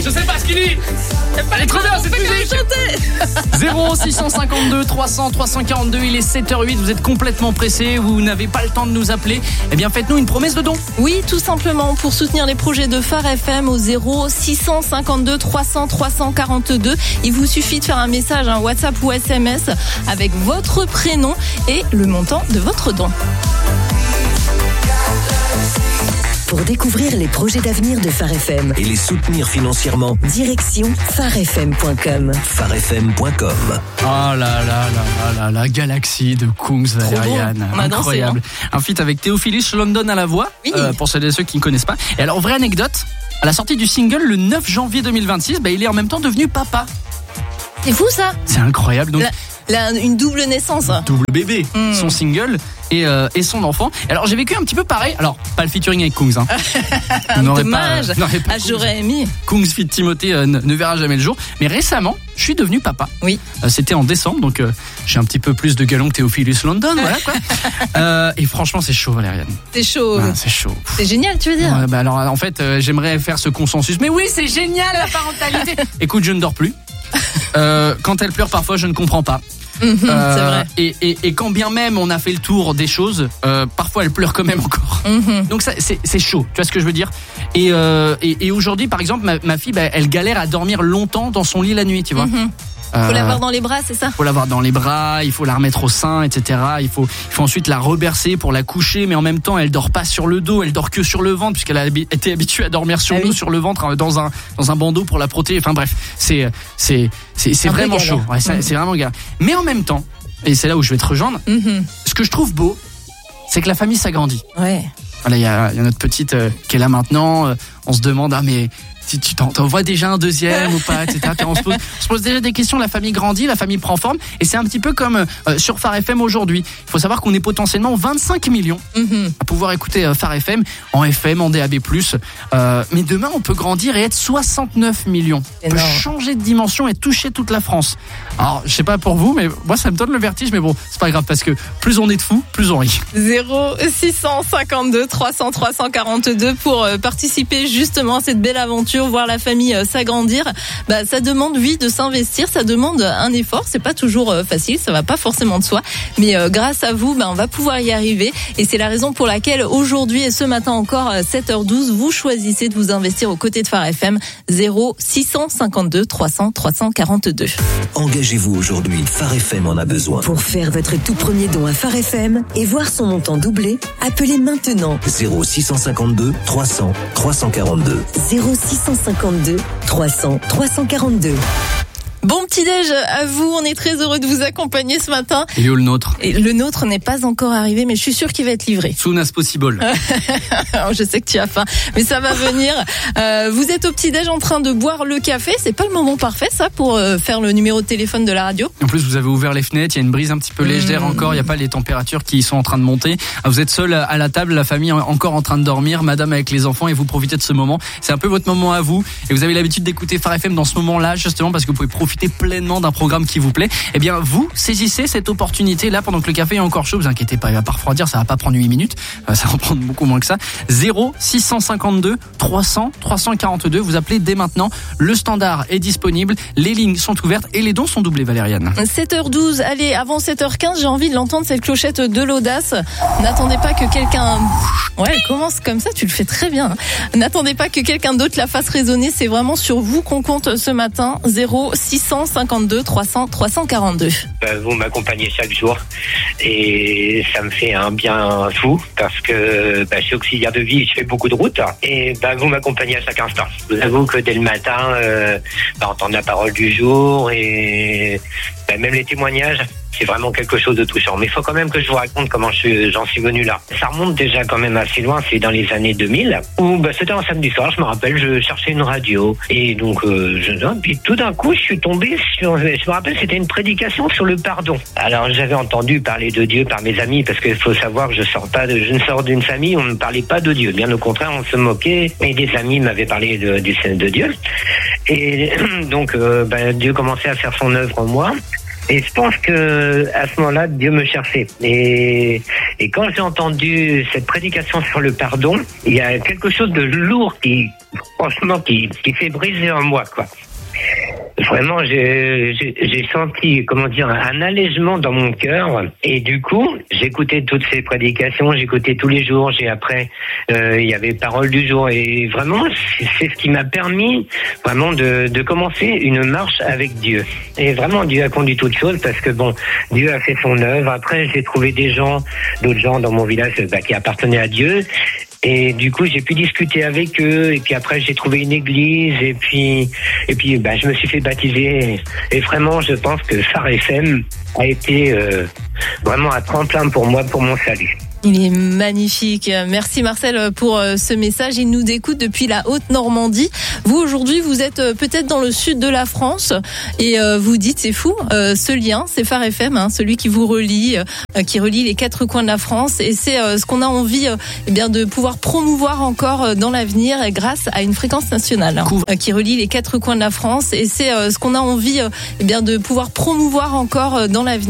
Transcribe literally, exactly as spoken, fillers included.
Je sais pas ce qu'il dit. Elle est trop bien cette musique. zéro six cent cinquante-deux trois cents trois cent quarante-deux. Il est sept heures huit. Vous êtes complètement pressé. Vous n'avez pas le temps de nous appeler. Eh bien, faites-nous une promesse de don. Oui, tout simplement pour soutenir les projets de Phare F M au zéro six cent cinquante-deux trois cents trois cent quarante-deux. Il vous suffit de faire un message, un WhatsApp ou S M S avec votre prénom et le montant de votre don. Pour découvrir les projets d'avenir de Phare F M et les soutenir financièrement, direction phare f m point com. phare f m point com. Oh là là là là là, la galaxie de Kungs Valériane, incroyable. Dansé, hein. Un feat avec Theophilus London à la voix, oui. euh, pour celles et ceux qui ne connaissent pas. Et alors, vraie anecdote, à la sortie du single le neuf janvier deux mille vingt-six, bah, il est en même temps devenu papa. C'est fou ça. C'est incroyable. Donc, la, la, une double naissance. Double bébé, mmh. son single et, euh, et son enfant. Alors j'ai vécu un petit peu pareil. Alors pas le featuring avec Kungs. Hein. Dommage. Pas, pas ah, j'aurais aimé. Kungs feat Timothée euh, ne, ne verra jamais le jour. Mais récemment, je suis devenu papa. Oui. Euh, c'était en décembre, donc euh, j'ai un petit peu plus de galon que Theophilus London. Voilà quoi. euh, et franchement, c'est chaud, Valériane. C'est chaud. Ah, c'est chaud. C'est génial, tu veux dire ouais, bah alors en fait, euh, j'aimerais faire ce consensus. Mais oui, c'est génial la parentalité. Écoute, je ne dors plus. Euh, quand elle pleure, parfois, je ne comprends pas. Mmh, euh, c'est vrai. Et, et, et quand bien même on a fait le tour des choses, euh, parfois elle pleure quand même encore. Mmh. Donc ça, c'est, c'est chaud, tu vois ce que je veux dire. Et, euh, et, et aujourd'hui, par exemple, ma, ma fille, bah, elle galère à dormir longtemps dans son lit la nuit, tu vois. Mmh. Euh, faut l'avoir dans les bras, c'est ça? Il faut l'avoir dans les bras, il faut la remettre au sein, et cetera. Il faut, il faut ensuite la rebercer pour la coucher, mais en même temps, elle dort pas sur le dos, elle dort que sur le ventre, puisqu'elle a été habituée à dormir sur ah nous, oui. sur le ventre, dans un, dans un bandeau pour la protéger. Enfin bref, c'est, c'est, c'est, c'est vraiment chaud. Ouais, c'est, mmh. c'est vraiment galère. Mais en même temps, et c'est là où je vais te rejoindre, mmh. ce que je trouve beau, c'est que la famille s'agrandit. Ouais. Voilà, il y a, y a notre petite euh, qui est là maintenant. Euh, on se demande, ah mais si tu t'en, t'en vois déjà un deuxième ou pas, et cetera. On se, pose, on se pose déjà des questions. La famille grandit, la famille prend forme, et c'est un petit peu comme euh, sur Phare F M aujourd'hui. Il faut savoir qu'on est potentiellement vingt-cinq millions mmh. à pouvoir écouter euh, Phare F M en F M, en D A B plus. Euh, mais demain, on peut grandir et être soixante-neuf millions. On peut changer de dimension et toucher toute la France. Alors, je sais pas pour vous, mais moi, ça me donne le vertige. Mais bon, c'est pas grave parce que plus on est de fous, plus on rit. zéro six cent cinquante-deux trois cents trois cent quarante-deux pour euh, participer justement à cette belle aventure, voir la famille euh, s'agrandir. Bah, ça demande, oui, de s'investir, ça demande un effort. C'est pas toujours euh, facile, ça va pas forcément de soi. Mais euh, grâce à vous, bah, on va pouvoir y arriver. Et c'est la raison pour laquelle aujourd'hui et ce matin encore, à sept heures douze, vous choisissez de vous investir aux côtés de Phare F M. zéro six cent cinquante-deux trois cents trois cent quarante-deux. Engagez-vous aujourd'hui, Phare F M en a besoin. Pour faire votre tout premier don à Phare F M et voir son montant doubler, appelez maintenant zéro six cent cinquante-deux trois cents trois cent quarante-deux. zéro six cent cinquante-deux trois cents trois cent quarante-deux. Bon petit-déj à vous, on est très heureux de vous accompagner ce matin. Et où le nôtre? Et le nôtre n'est pas encore arrivé, mais je suis sûre qu'il va être livré. Soon as possible. Je sais que tu as faim, mais ça va venir. Euh, vous êtes au petit-déj en train de boire le café, c'est pas le moment parfait ça pour euh, faire le numéro de téléphone de la radio. En plus vous avez ouvert les fenêtres, il y a une brise un petit peu légère mmh. encore, il n'y a pas les températures qui sont en train de monter. Vous êtes seul à la table, la famille encore en train de dormir, madame avec les enfants, et vous profitez de ce moment. C'est un peu votre moment à vous, et vous avez l'habitude d'écouter Phare F M dans ce moment-là, justement parce que vous pouvez profiter pleinement d'un programme qui vous plaît. Eh bien, vous saisissez cette opportunité là pendant que le café est encore chaud. Vous inquiétez pas, il va pas refroidir, ça va pas prendre huit minutes, euh, ça va prendre beaucoup moins que ça. zéro six cent cinquante-deux trois cents trois cent quarante-deux. Vous appelez dès maintenant. Le standard est disponible, les lignes sont ouvertes et les dons sont doublés, Valériane. sept heures douze. Allez, avant sept heures quinze, j'ai envie de l'entendre cette clochette de l'audace. N'attendez pas que quelqu'un. Ouais, elle commence comme ça, tu le fais très bien. N'attendez pas que quelqu'un d'autre la fasse résonner. C'est vraiment sur vous qu'on compte ce matin. zéro six cent cinquante-deux trois cents trois cent quarante-deux. Bah, vous m'accompagnez chaque jour et ça me fait un bien fou parce que bah, je suis auxiliaire de vie, je fais beaucoup de routes et bah, vous m'accompagnez à chaque instant. Je vous avoue que dès le matin, euh, bah, entendre la parole du jour et bah, même les témoignages, c'est vraiment quelque chose de touchant. Mais il faut quand même que je vous raconte comment je suis, j'en suis venu là. Ça remonte déjà quand même assez loin, c'est dans les années deux mille, où bah, c'était un samedi soir, je me rappelle, je cherchais une radio. Et donc, euh, je, puis tout d'un coup, je suis tombé sur, je me rappelle, c'était une prédication sur le pardon. Alors, j'avais entendu parler de Dieu par mes amis, parce qu'il faut savoir que je sors pas de, je ne sors d'une famille où on ne parlait pas de Dieu. Bien au contraire, on se moquait, et des amis m'avaient parlé de, de, de Dieu. Et donc, euh, bah, Dieu commençait à faire son œuvre en moi. Et je pense que à ce moment-là, Dieu me cherchait. Et, et quand j'ai entendu cette prédication sur le pardon, il y a quelque chose de lourd qui, franchement, qui, qui fait briser en moi, quoi. Vraiment, j'ai, j'ai, j'ai senti, comment dire, un allègement dans mon cœur. Et du coup, j'écoutais toutes ces prédications, j'écoutais tous les jours. J'ai après, euh, il y avait Parole du jour. Et vraiment, c'est, c'est ce qui m'a permis vraiment de, de commencer une marche avec Dieu. Et vraiment, Dieu a conduit toutes choses parce que bon, Dieu a fait son œuvre. Après, j'ai trouvé des gens, d'autres gens dans mon village bah, qui appartenaient à Dieu. Et du coup, j'ai pu discuter avec eux. Et puis après, j'ai trouvé une église. Et puis, et puis, bah, je me suis fait baptiser. Et vraiment, je pense que Phare F M a été euh, vraiment un tremplin pour moi, pour mon salut. Il est magnifique. Merci Marcel pour ce message. Il nous écoute depuis la Haute-Normandie. Vous, aujourd'hui, vous êtes peut-être dans le sud de la France et vous dites, c'est fou, ce lien, c'est Phare F M, hein, celui qui vous relie, qui relie les quatre coins de la France. Et c'est ce qu'on a envie eh bien, de pouvoir promouvoir encore dans l'avenir grâce à une fréquence nationale hein, qui relie les quatre coins de la France. Et c'est ce qu'on a envie eh bien, de pouvoir promouvoir encore dans l'avenir.